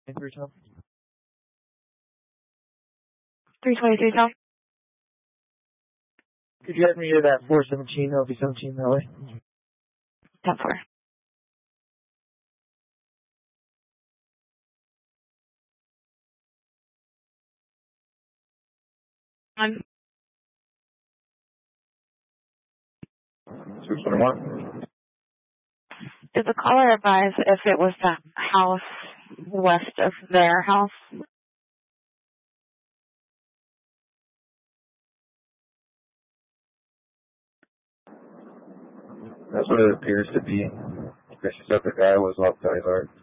312. 323 South. Could you have me to that 417, LV17 that way? 10-4. On. 621. Did the caller advise if it was the house west of their house? That's what it appears to be. Because she said the guy was off Dysart.